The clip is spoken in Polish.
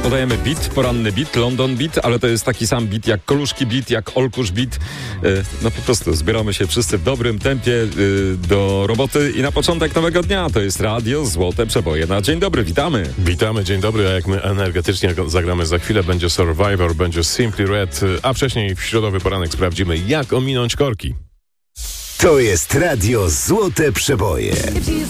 Podajemy beat, poranny beat, London beat, ale to jest taki sam beat jak Koluszki beat, jak Olkusz beat. No po prostu zbieramy się wszyscy w dobrym tempie do roboty i na początek nowego dnia to jest Radio Złote Przeboje. Na dzień dobry, witamy. Witamy, dzień dobry, a jak my energetycznie zagramy za chwilę, będzie Survivor, będzie Simply Red, a wcześniej w środowy poranek sprawdzimy, jak ominąć korki. To jest Radio Złote Przeboje.